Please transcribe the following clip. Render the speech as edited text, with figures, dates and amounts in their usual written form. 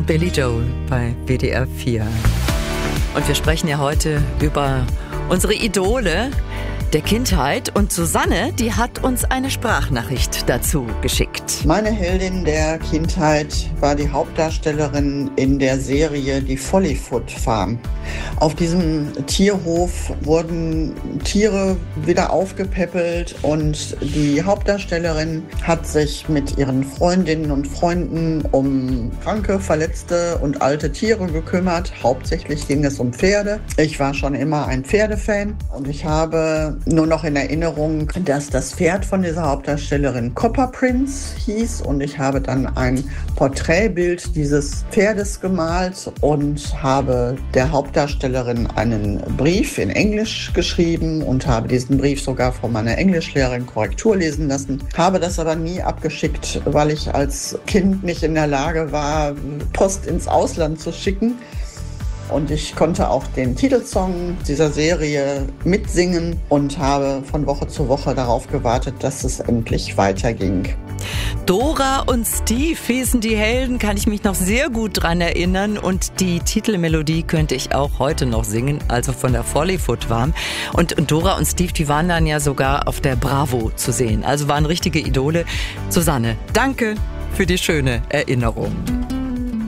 Billy Joel bei WDR 4. Und wir sprechen ja heute über unsere Idole der Kindheit. Und Susanne, die hat uns eine Sprachnachricht dazu geschickt. Meine Heldin der Kindheit war die Hauptdarstellerin in der Serie Die Follyfoot Farm. Auf diesem Tierhof wurden Tiere wieder aufgepäppelt und die Hauptdarstellerin hat sich mit ihren Freundinnen und Freunden um kranke, verletzte und alte Tiere gekümmert. Hauptsächlich ging es um Pferde. Ich war schon immer ein Pferdefan und ich habe nur noch in Erinnerung, dass das Pferd von dieser Hauptdarstellerin Copper Prince hieß und ich habe dann ein Porträtbild dieses Pferdes gemalt und habe der Hauptdarstellerin einen Brief in Englisch geschrieben und habe diesen Brief sogar von meiner Englischlehrerin Korrektur lesen lassen, habe das aber nie abgeschickt, weil ich als Kind nicht in der Lage war, Post ins Ausland zu schicken. Und ich konnte auch den Titelsong dieser Serie mitsingen und habe von Woche zu Woche darauf gewartet, dass es endlich weiterging. Dora und Steve hießen die Helden, kann ich mich noch sehr gut dran erinnern. Und die Titelmelodie könnte ich auch heute noch singen, also von der Follyfoot Farm. Und Dora und Steve, die waren dann ja sogar auf der Bravo zu sehen. Also waren richtige Idole. Susanne, danke für die schöne Erinnerung.